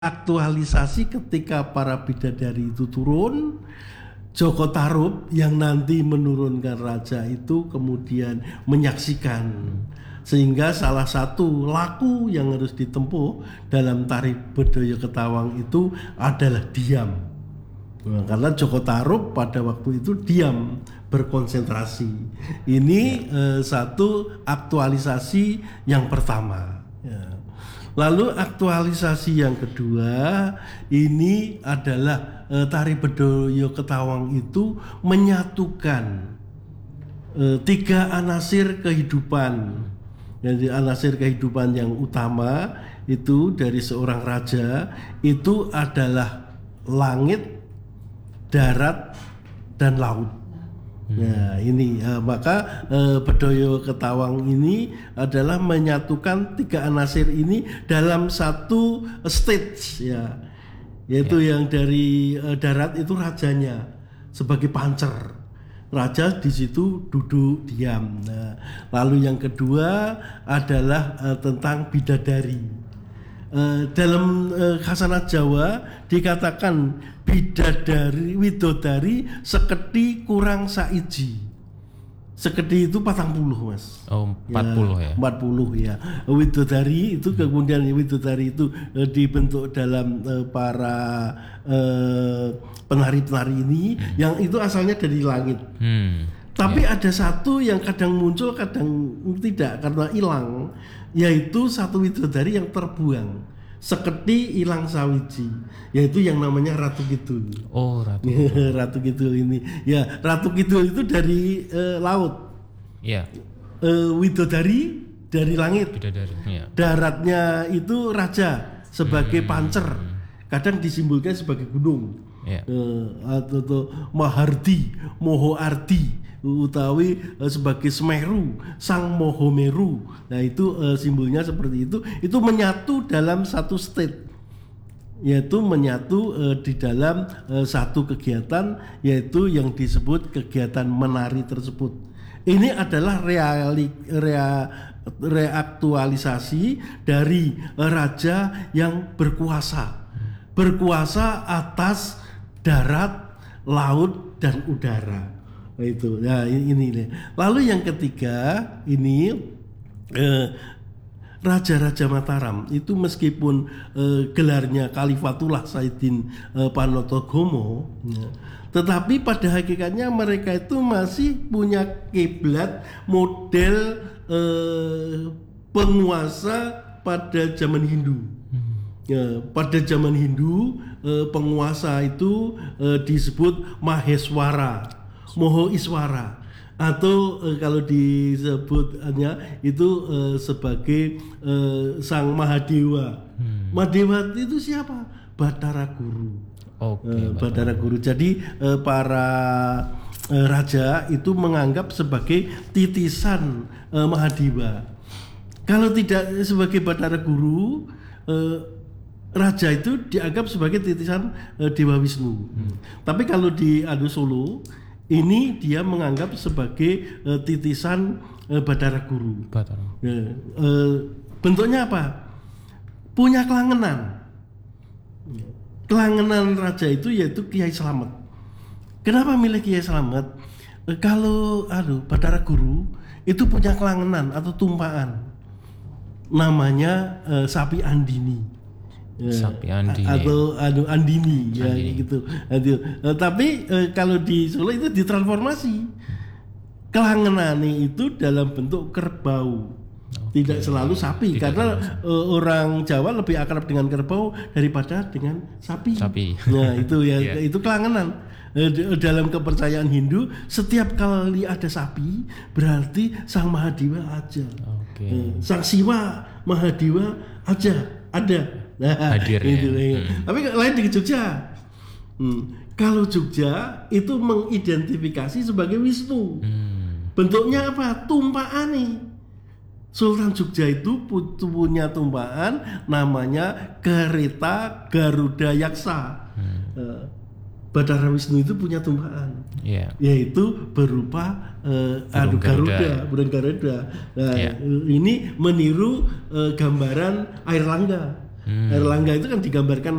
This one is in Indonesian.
aktualisasi ketika para bidadari itu turun, Joko Tarub yang nanti menurunkan raja itu kemudian menyaksikan, sehingga salah satu laku yang harus ditempuh dalam tari Bedoyo Ketawang itu adalah diam. Nah, karena Joko Tarub pada waktu itu diam, berkonsentrasi. Ini satu aktualisasi yang pertama. Ya. Lalu aktualisasi yang kedua ini adalah tari Bedoyo Ketawang itu menyatukan tiga anasir kehidupan. Jadi anasir kehidupan yang utama itu dari seorang raja itu adalah langit, darat, dan laut. Nah ini maka Bedoyo Ketawang ini adalah menyatukan tiga anasir ini dalam satu stage ya, yaitu yang dari darat itu rajanya sebagai pancer, raja di situ duduk diam. Nah, lalu yang kedua adalah tentang bidadari. Dalam khasanat Jawa dikatakan bidadari widodari seketi kurang saiji. Seketi itu 40 mas. Oh 40 ya. 40 ya. Widodari itu kemudian widodari itu dibentuk dalam para penari-penari ini yang itu asalnya dari langit. Tapi ada satu yang kadang muncul kadang tidak karena hilang, yaitu satu widodari yang terbuang. Seketi ilang sawiji, yaitu yang namanya Ratu Kidul. Oh Ratu. Ratu Kidul ini, ya Ratu Kidul itu dari laut. Iya. Widodari dari langit. Bidadari. Ya. Daratnya itu raja sebagai pancer, kadang disimbolkan sebagai gunung. Ya. Atau Mahardi, Moho Ardi, utawi sebagai Semeru, Sang Mohomeru. Nah itu simbolnya seperti itu menyatu dalam satu state, yaitu menyatu di dalam satu kegiatan, yaitu yang disebut kegiatan menari tersebut. Ini adalah reaktualisasi dari raja yang berkuasa atas darat, laut, dan udara. Itu ya ini. Lalu yang ketiga ini Raja-Raja Mataram itu meskipun gelarnya Khalifatullah Saidin Panotogomo, tetapi pada hakikatnya mereka itu masih punya kiblat model penguasa pada zaman Hindu. Ya, pada zaman Hindu penguasa itu disebut Maheswara, Moho Iswara, atau kalau disebutnya itu sebagai Sang Mahadewa. Mahadewa itu siapa? Batara Guru. Batara Guru. Jadi para raja itu menganggap sebagai titisan Mahadewa. Kalau tidak sebagai Batara Guru, raja itu dianggap sebagai titisan Dewa Wisnu. Tapi kalau di Solo ini dia menganggap sebagai titisan Batara Guru. Bentuknya apa? Punya kelangenan. Kelangenan raja itu yaitu Kiai Slamet. Kenapa milih Kiai Slamet? Kalau Batara Guru itu punya kelangenan atau tumpaan, namanya sapi Andini. Sapi Andini atau Andini ya gitu. Tapi kalau di Solo itu ditransformasi, kelangenane itu dalam bentuk kerbau. Tidak selalu sapi, karena orang Jawa lebih akrab dengan kerbau daripada dengan sapi. Nah itu ya itu kelangenan. Dalam kepercayaan Hindu, setiap kali ada sapi berarti Sang Mahadewa aja. Sang Siwa Mahadewa aja ada. Nah, hadir itu, ya. Tapi lain di Jogja. Kalau Jogja itu mengidentifikasi sebagai Wisnu. Bentuknya apa? Tumpaan nih. Sultan Jogja itu punya tumpaan namanya kereta Garuda Yaksa. Batara Wisnu itu punya tumpaan, yaitu berupa burung Garuda. Nah, ini meniru gambaran air langga. Erlangga itu kan digambarkan